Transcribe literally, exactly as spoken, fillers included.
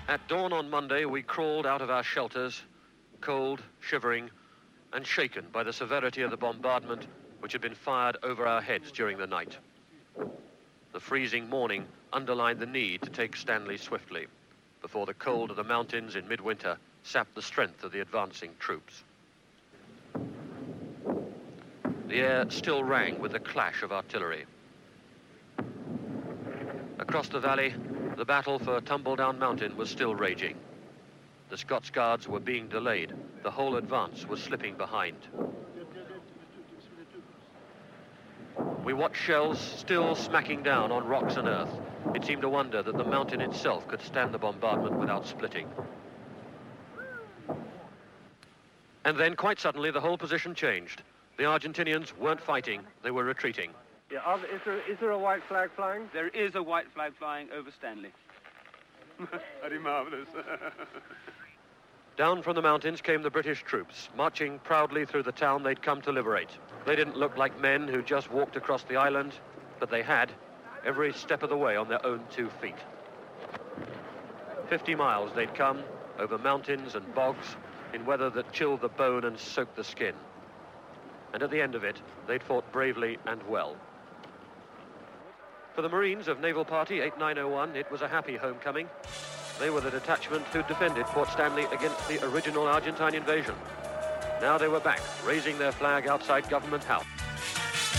At dawn on Monday, we crawled out of our shelters, cold, shivering, and shaken by the severity of the bombardment which had been fired over our heads during the night. The freezing morning underlined the need to take Stanley swiftly, before the cold of the mountains in midwinter sapped the strength of the advancing troops. The air still rang with the clash of artillery. Across the valley, the battle for Tumbledown Mountain was still raging. The Scots Guards were being delayed. The whole advance was slipping behind. We watched shells still smacking down on rocks and earth. It seemed a wonder that the mountain itself could stand the bombardment without splitting. And then, quite suddenly, the whole position changed. The Argentinians weren't fighting, they were retreating. Yeah, are, is there is there a white flag flying? There is a white flag flying over Stanley. Very marvellous. Down from the mountains came the British troops, marching proudly through the town they'd come to liberate. They didn't look like men who just walked across the island, but they had, every step of the way on their own two feet. Fifty miles they'd come, over mountains and bogs, in weather that chilled the bone and soaked the skin. And at the end of it, they'd fought bravely and well. For the Marines of Naval Party eight nine oh one, it was a happy homecoming. They were the detachment who defended Port Stanley against the original Argentine invasion. Now they were back, raising their flag outside Government House.